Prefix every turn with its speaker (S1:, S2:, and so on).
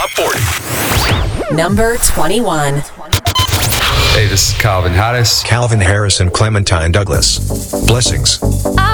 S1: Top 40.
S2: Number 21.
S3: Hey, this is Calvin Harris.
S4: Calvin Harris and Clementine Douglas. Blessings.